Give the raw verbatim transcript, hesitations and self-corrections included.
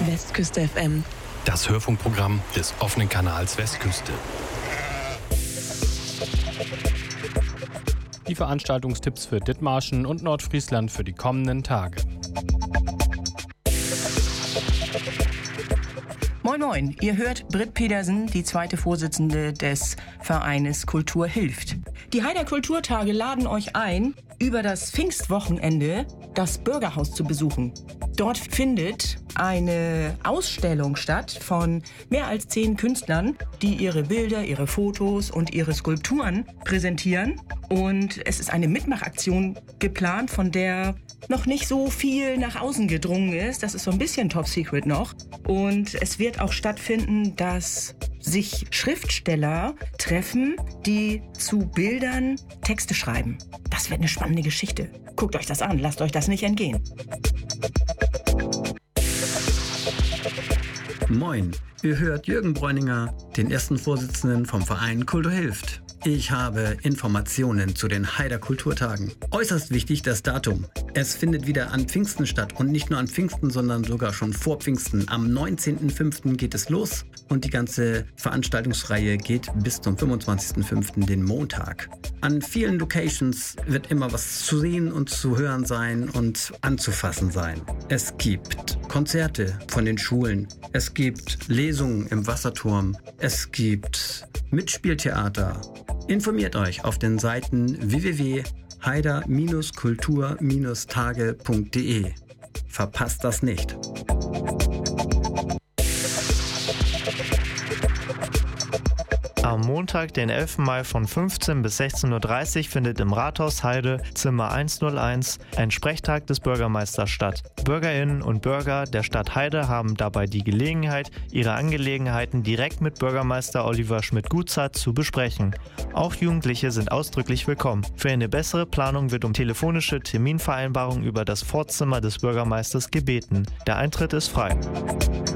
Westküste F M. Das Hörfunkprogramm des offenen Kanals Westküste. Die Veranstaltungstipps für Dithmarschen und Nordfriesland für die kommenden Tage. Moin Moin, ihr hört Britt Pedersen, die zweite Vorsitzende des Vereines Kultur hilft. Die Haider Kulturtage laden euch ein, über das Pfingstwochenende das Bürgerhaus zu besuchen. Dort findet eine Ausstellung statt von mehr als zehn Künstlern, die ihre Bilder, ihre Fotos und ihre Skulpturen präsentieren. Und es ist eine Mitmachaktion geplant, von der noch nicht so viel nach außen gedrungen ist. Das ist so ein bisschen top secret noch. Und es wird auch stattfinden, dass sich Schriftsteller treffen, die zu Bildern Texte schreiben. Das wird eine spannende Geschichte. Guckt euch das an, lasst euch das nicht entgehen. Moin, ihr hört Jürgen Bräuninger, den ersten Vorsitzenden vom Verein Kultur hilft. Ich habe Informationen zu den Haider Kulturtagen. Äußerst wichtig das Datum. Es findet wieder an Pfingsten statt und nicht nur an Pfingsten, sondern sogar schon vor Pfingsten. Am neunzehnten fünften geht es los und die ganze Veranstaltungsreihe geht bis zum fünfundzwanzigsten fünften, den Montag. An vielen Locations wird immer was zu sehen und zu hören sein und anzufassen sein. Es gibt Konzerte von den Schulen, es gibt Lesungen im Wasserturm, es gibt Mitspieltheater. Informiert euch auf den Seiten w w w punkt haider kultur tage punkt de. Verpasst das nicht. Am Montag, den elften Mai von fünfzehn bis sechzehn Uhr dreißig findet im Rathaus Heide, Zimmer hunderteins, ein Sprechtag des Bürgermeisters statt. BürgerInnen und Bürger der Stadt Heide haben dabei die Gelegenheit, ihre Angelegenheiten direkt mit Bürgermeister Oliver Schmidt-Gutzat zu besprechen. Auch Jugendliche sind ausdrücklich willkommen. Für eine bessere Planung wird um telefonische Terminvereinbarung über das Vorzimmer des Bürgermeisters gebeten. Der Eintritt ist frei.